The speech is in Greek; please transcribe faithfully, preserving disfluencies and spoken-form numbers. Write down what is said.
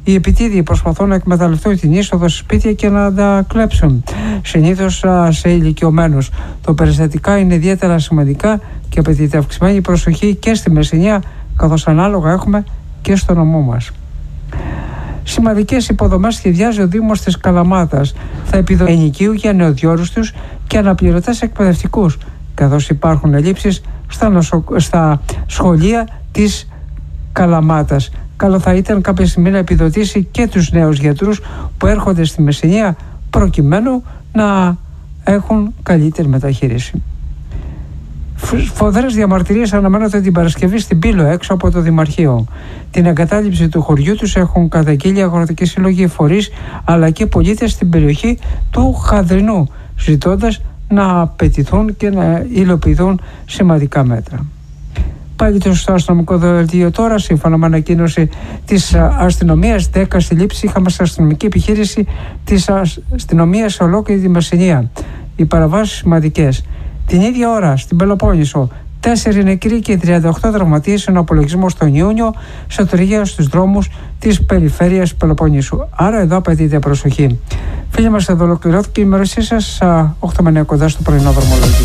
Οι επιτίδιοι προσπαθούν να εκμεταλλευτούν την είσοδο σε σπίτια και να τα κλέψουν, συνήθως σε ηλικιωμένους. Το περιστατικά είναι ιδιαίτερα σημαντικά και απαιτείται αυξημένη προσοχή και στη Μεσσηνία, καθώς ανάλογα έχουμε και στο νομό μας. Σημαντικές υποδομές σχεδιάζει ο Δήμος της Καλαμάτας. Θα επιδοθεί ενοικίου για νεοδιόριστους και αναπληρωτές εκπαιδευτικούς, καθώς υπάρχουν ελλείψεις στα, νοσο... στα σχολεία της Καλαμάτας. Καλό θα ήταν κάποια στιγμή να επιδοτήσει και τους νέους γιατρούς που έρχονται στη Μεσσηνία, προκειμένου να έχουν καλύτερη μεταχείριση. Φοδρές διαμαρτυρίες αναμένονται την Παρασκευή στην Πύλο, έξω από το Δημαρχείο. Την εγκατάλειψη του χωριού τους έχουν καταγγείλει αγροτικοί σύλλογοι, φορείς αλλά και πολίτες στην περιοχή του Χαδρινού, ζητώντας να απαιτηθούν και να υλοποιηθούν σημαντικά μέτρα. Πάλι το στο αστυνομικό δελτίο τώρα, σύμφωνα με ανακοίνωση της αστυνομίας, δέκα συλλήψεις είχαμε σε αστυνομική επιχείρηση της αστυνομίας σε ολόκληρη τη Μεσσηνία. Οι παραβάσεις σημαντικές. Την ίδια ώρα στην Πελοπόννησο, τέσσερις νεκροί και τριάντα οκτώ τραυματίες είναι ο απολογισμός στον Ιούνιο σε οτριγία στους δρόμους της περιφέρειας Πελοποννήσου. Άρα εδώ απαιτείται προσοχή. Φίλοι μας, εδώ ολοκληρώθηκε η ημερωσία σας, οκτώ με εννιά κοντά στο πρωινό δρομολόγιο.